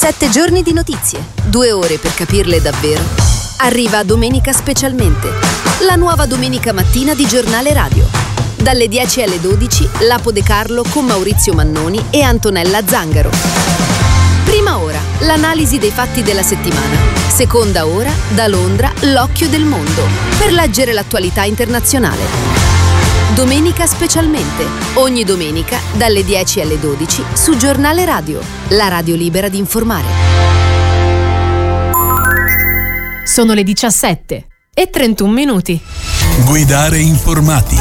7 giorni di notizie, 2 ore per capirle davvero. Arriva Domenica Specialmente, la nuova domenica mattina di Giornale Radio. Dalle 10 alle 12, Lapo De Carlo con Maurizio Mannoni e Antonella Zangaro. Prima ora, l'analisi dei fatti della settimana. Seconda ora, da Londra, l'occhio del mondo, per leggere l'attualità internazionale. Domenica Specialmente, ogni domenica dalle 10 alle 12 su Giornale Radio, la radio libera di informare. Sono le 17:31. Guidare informati.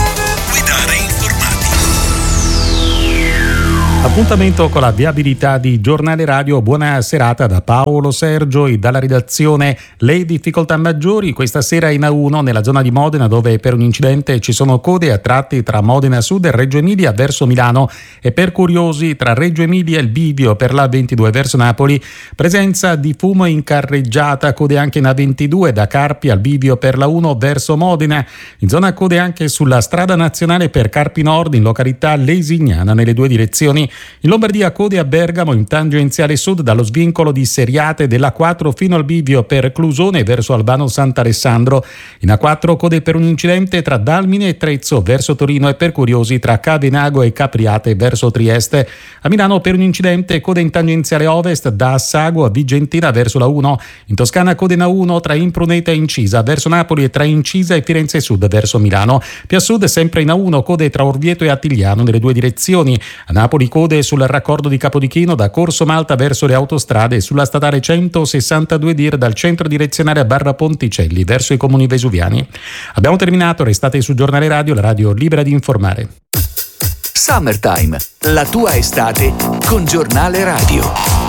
Appuntamento con la viabilità di Giornale Radio. Buona serata da Paolo Sergio e dalla redazione. Le difficoltà maggiori questa sera in A1 nella zona di Modena, dove per un incidente ci sono code a tratti tra Modena Sud e Reggio Emilia verso Milano e per curiosi tra Reggio Emilia e il bivio per la A22 verso Napoli. Presenza di fumo in carreggiata, code anche in A22 da Carpi al bivio per la 1 verso Modena. In zona code anche sulla strada nazionale per Carpi Nord in località Lesignana nelle due direzioni. In Lombardia code a Bergamo in tangenziale sud dallo svincolo di Seriate della A4 fino al bivio per Clusone verso Albano Sant'Alessandro. In A4 code per un incidente tra Dalmine e Trezzo verso Torino e per curiosi tra Cavenago e Capriate verso Trieste. A Milano per un incidente code in tangenziale ovest da Assago a Vigentina verso la 1. In Toscana code in A1 tra Impruneta e Incisa verso Napoli e tra Incisa e Firenze Sud verso Milano. Più a sud sempre in A1 code tra Orvieto e Attigliano nelle due direzioni. A Napoli code sul raccordo di Capodichino da Corso Malta verso le autostrade e sulla statale 162 dir dal centro direzionale a Barra Ponticelli verso i comuni vesuviani. Abbiamo terminato, restate su Giornale Radio, la radio libera di informare. Summertime, la tua estate con Giornale Radio.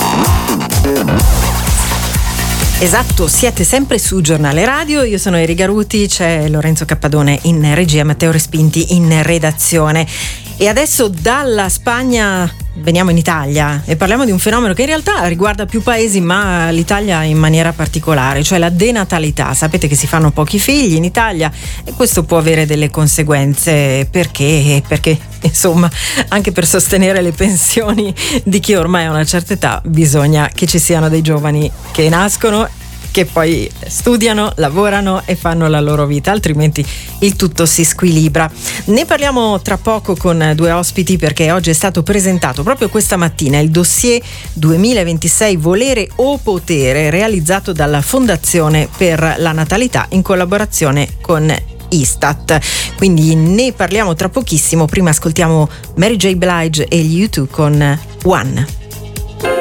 Esatto, siete sempre su Giornale Radio, io sono Eri Garuti, c'è Lorenzo Cappadone in regia, Matteo Respinti in redazione. E adesso dalla Spagna veniamo in Italia e parliamo di un fenomeno che in realtà riguarda più paesi, ma l'Italia in maniera particolare, cioè la denatalità. Sapete che si fanno pochi figli in Italia e questo può avere delle conseguenze perché insomma, anche per sostenere le pensioni di chi ormai ha una certa età bisogna che ci siano dei giovani che nascono, che poi studiano, lavorano e fanno la loro vita, altrimenti il tutto si squilibra. Ne parliamo tra poco con due ospiti, perché oggi è stato presentato proprio questa mattina il dossier 2026 Volere o Potere, realizzato dalla Fondazione per la Natalità in collaborazione con Istat. Quindi ne parliamo tra pochissimo. Prima ascoltiamo Mary J. Blige e gli U2 con One.